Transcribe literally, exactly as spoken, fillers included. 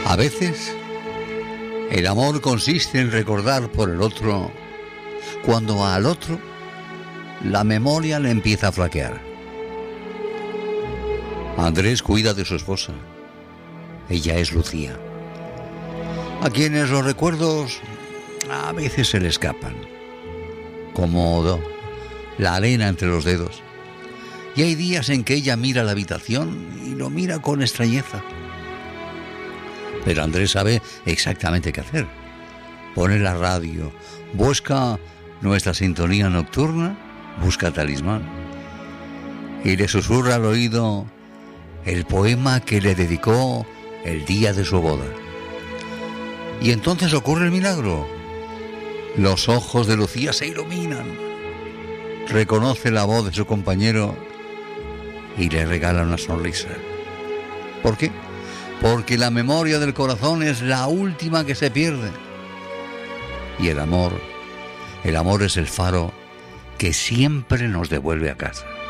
A veces, el amor consiste en recordar por el otro cuando al otro la memoria le empieza a flaquear. Andrés cuida de su esposa. Ella es Lucía, a quienes los recuerdos a veces se le escapan, como la arena entre los dedos. Y hay días en que ella mira la habitación y lo mira con extrañeza. Pero Andrés sabe exactamente qué hacer. Pone la radio, busca nuestra sintonía nocturna, busca Talismán y le susurra al oído el poema que le dedicó el día de su boda. Y entonces ocurre el milagro. Los ojos de Lucía se iluminan, reconoce la voz de su compañero y le regala una sonrisa. ¿Por qué? Porque la memoria del corazón es la última que se pierde. Y el amor, el amor es el faro que siempre nos devuelve a casa.